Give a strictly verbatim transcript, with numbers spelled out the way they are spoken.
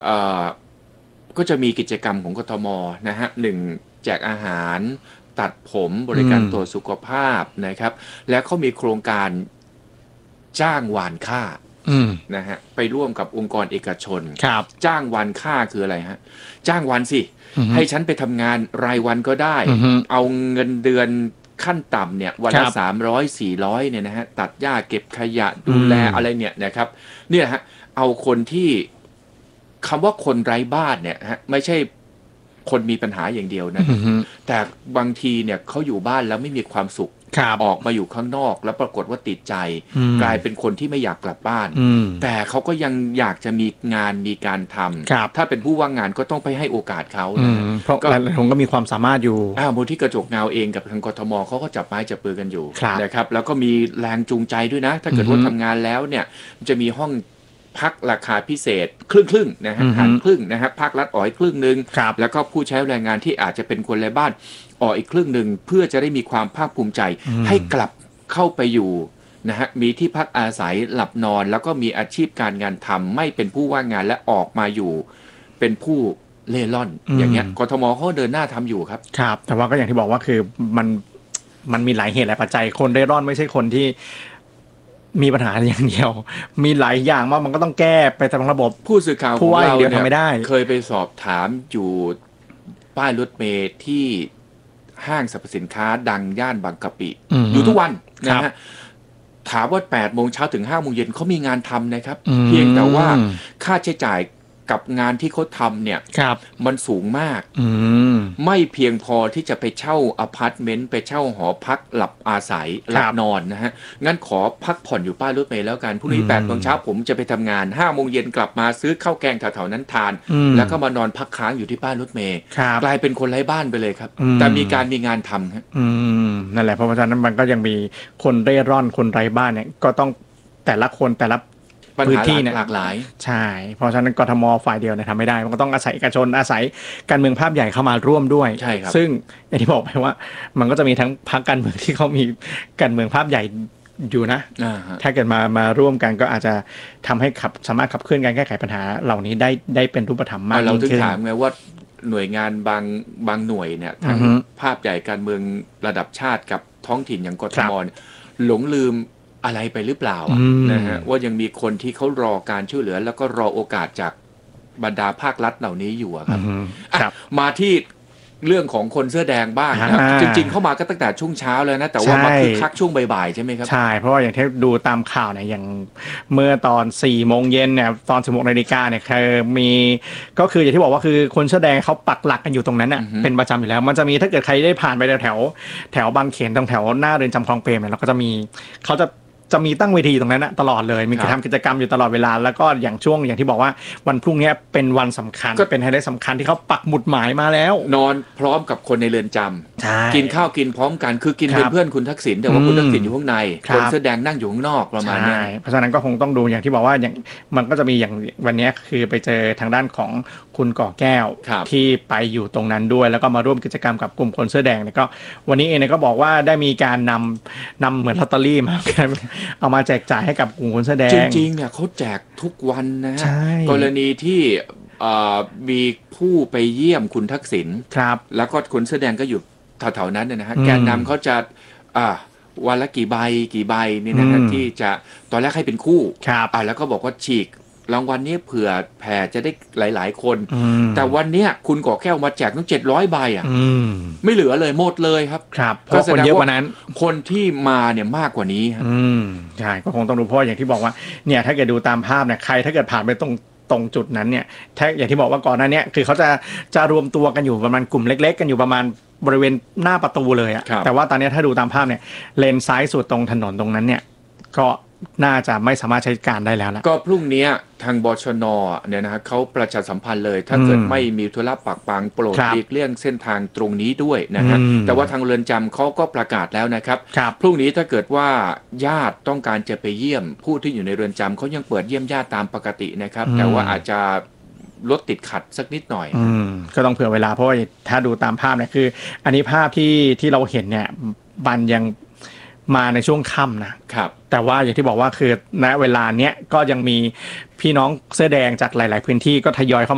เอ่อก็จะมีกิจกรรมของกทมนะฮะหนึ่งแจกอาหารตัดผมบริการตรวจสุขภาพนะครับและเขามีโครงการจ้างวานค่านะฮะไปร่วมกับองค์กรเอกชนจ้างวานค่าคืออะไรฮะจ้างวันสิให้ฉันไปทำงานรายวันก็ได้เอาเงินเดือนขั้นต่ำเนี่ยวันละสามร้อยสี่ร้อยเนี่ยนะฮะตัดหญ้าเก็บขยะดูแลอะไรเนี่ยนะครับเนี่ยฮะเอาคนที่คำว่าคนไร้บ้านเนี่ยฮะไม่ใช่คนมีปัญหาอย่างเดียวนะแต่บางทีเนี่ยเขาอยู่บ้านแล้วไม่มีความสุขออกมาอยู่ข้างนอกแล้วปรากฏว่าติดใจกลายเป็นคนที่ไม่อยากกลับบ้านแต่เขาก็ยังอยากจะมีงานมีการทำถ้าเป็นผู้ว่างงานก็ต้องไปให้โอกาสเขาเพราะหลายคนก็มีความสามารถอยู่อ้าวมูลที่กระจกเงาเองกับทางกทมเขาก็จับไม้จับมือกันอยู่นะครับแล้วก็มีแรงจูงใจด้วยนะถ้าเกิดว่าทำงานแล้วเนี่ยจะมีห้องพักราคาพิเศษครึ่งครึ่งนะฮะหันครึ่งนะฮะภาครัฐอ๋อยครึ่งนึงแล้วก็ผู้ใช้แรงงานที่อาจจะเป็นคนไร้บ้านอ๋ออีกครึ่งนึงเพื่อจะได้มีความภาคภูมิใจให้กลับเข้าไปอยู่นะฮะมีที่พักอาศัยหลับนอนแล้วก็มีอาชีพการงานทำไม่เป็นผู้ว่างงานและออกมาอยู่เป็นผู้เล่ร่อนอย่างเงี้ยกทมเขาเดินหน้าทำอยู่ครับครับแต่ว่าก็อย่างที่บอกว่าคือมันมันมีหลายเหตุหลายปัจจัยคนเล่ร่อนไม่ใช่คนที่มีปัญหาอย่างเดียวมีหลายอย่างมากมันก็ต้องแก้ไปตามระบบผู้สื่อข่าวของเราเนี่ยเคยไปสอบถามอยู่ป้ายรถเมล์ที่ห้างสรรพสินค้าดังย่านบางกะปิอยู่ทุกวันนะฮะถามว่าแปดโมงเช้าถึงห้าโมงเย็นเขามีงานทำนะครับเพียงแต่ว่าค่าใช้จ่ายกับงานที่เขาทำเนี่ยมันสูงมากไม่เพียงพอที่จะไปเช่าอพาร์ตเมนต์ไปเช่าหอพักหลับอาศัยหลับนอนนะฮะงั้นขอพักผ่อนอยู่ป้ายรถเมล์แล้วกันพรุ่งนี้แปดโมงเช้าผมจะไปทำงานห้าโมงเย็นกลับมาซื้อข้าวแกงแถวๆนั้นทานแล้วก็มานอนพักค้างอยู่ที่ป้ายรถเมล์กลายเป็นคนไร้บ้านไปเลยครับแต่มีการมีงานทำครับนั่นแหละเพราะฉะนั้นมันก็ยังมีคนเร่ร่อนคนไร้บ้านเนี่ยก็ต้องแต่ละคนแต่ละพื้นที่เนี่ยหลากหลายใช่เพราะฉะนั้นกทมฝ่ายเดียวเนี่ยทำไม่ได้มันก็ต้องอาศัยเอกชนอาศัยการเมืองภาพใหญ่เข้ามาร่วมด้วยใช่ครับซึ่งอย่างที่บอกไปว่ามันก็จะมีทั้งพรรคการเมืองที่เขามีการเมืองภาพใหญ่อยู่นะถ้าเกิดมามาร่วมกันก็อาจจะทำให้ขับสามารถขับเคลื่อนการแก้ไขปัญหาเหล่านี้ได้ได้เป็นรูปธรรมมากเราถึงถามไงว่าหน่วยงานบางบางหน่วยเนี่ยทั้งภาพใหญ่การเมืองระดับชาติกับท้องถิ่นอย่างกทมหลงลืมอะไรไปหรือเปล่านะฮะว่ายังมีคนที่เขารอการช่วยเหลือแล้วก็รอโอกาสจากบรรดาภาครัฐเหล่านี้อยู่ครับมาที่เรื่องของคนเสื้อแดงบ้างครับจริงๆเข้ามาก็ตั้งแต่ช่วงเช้าเลยนะแต่ว่ามาคึกคักช่วงบ่ายๆใช่ไหมครับใช่เพราะว่าอย่างที่ดูตามข่าวเนี่ยอย่างเมื่อตอนสี่โมงเย็นเนี่ยตอนสิบหกนาฬิกาเนี่ยคือมีก็คืออย่างที่บอกว่าคือคนเสื้อแดงเขาปักหลักกันอยู่ตรงนั้นน่ะเป็นประจำอยู่แล้วมันจะมีถ้าเกิดใครได้ผ่านไปแถวแถวบางเขนตรงแถวหน้าเรือนจำคลองเปรมเนี่ยเราก็จะมีเขาจะจะมีตั้งเวทีตรงนั้นนะตลอดเลยมีกิจกรรมกิจกรรมอยู่ตลอดเวลาแล้วก็อย่างช่วงอย่างที่บอกว่าวันพรุ่งนี้เป็นวันสำคัญก็เป็นไฮไลท์สำคัญที่เขาปักหมุดหมายมาแล้วนอนพร้อมกับคนในเรือนจำกินข้าวกินพร้อมกันคือกินเป็นเพื่อนคุณทักษิณแต่ว่าคุณทักษิณอยู่ข้างในคนเสื้อแดงนั่งอยู่ข้างนอกประมาณนี้เพราะฉะนั้นก็คงต้องดูอย่างที่บอกว่าอย่างมันก็จะมีอย่างวันนี้คือไปเจอทางด้านของคุณก่อแก้วที่ไปอยู่ตรงนั้นด้วยแล้วก็มาร่วมกิจกรรมกับกลุ่มคนเสื้อแดงแล้วก็วันนี้เองก็บอกว่าได้มีการนำนำเหมือนลอตเตอรี่มาเอามาแจกจ่ายให้กับกลุ่มคนเสื้อแดงจริงๆเนี่ยเขาแจกทุกวันนะกรณีที่มีผู้ไปเยี่ยมคุณทักษิณแล้วก็คนเสื้อแดงก็อยู่แถวๆนั้นนะฮะแกนนำเขาจะวันละกี่ใบกี่ใบนี่นะฮะที่จะตอนแรกให้เป็นคู่แล้วก็บอกว่าฉีกรางวัลนี้เผื่อแผ่จะได้หลายๆคนแต่วันนี้คุณก่อแก้วมาแจกตั้งเจ็ดร้อยใบอ่ะไม่เหลือเลยหมดเลยครับครับเพราะคนเยอะกว่านั้นคนที่มาเนี่ยมากกว่านี้ครับใช่ก็คงต้องดูเพราะอย่างที่บอกว่าเนี่ยถ้าเกิดดูตามภาพเนี่ยใครถ้าเกิดผ่านไปตรงตรงจุดนั้นเนี่ยถ้าอย่างที่บอกว่าก่อนหน้านี้คือเขาจะจะรวมตัวกันอยู่ประมาณกลุ่มเล็กๆกันอยู่ประมาณบริเวณหน้าประตูเลยอ่ะแต่ว่าตอนนี้ถ้าดูตามภาพเนี่ยเลนซ้ายสุดตรงถนนตรงนั้นเนี่ยก็น่าจะไม่สามารถใช้การได้แล้วนะก็พรุ่งนี้ทางบชน.เนี่ยนะฮะเขาประชาสัมพันธ์เลยถ้าเกิดไม่มีธุระปักปังโปรดหลีกเลี่ยงเส้นทางตรงนี้ด้วยนะฮะแต่ว่าทางเรือนจำเขาก็ประกาศแล้วนะครับพรุ่งนี้ถ้าเกิดว่าญาติต้องการจะไปเยี่ยมผู้ที่อยู่ในเรือนจำเขายังเปิดเยี่ยมญาติตามปกตินะครับแต่ว่าอาจจะรถติดขัดสักนิดหน่อยก็ต้องเผื่อเวลาเพราะว่าถ้าดูตามภาพเนี่ยคืออันนี้ภาพที่ที่เราเห็นเนี่ยบันยังมาในช่วงค่ำนะครับแต่ว่าอย่างที่บอกว่าคือณเวลาเนี้ยก็ยังมีพี่น้องเสื้อแดงจากหลายๆพื้นที่ก็ทยอยเข้ามา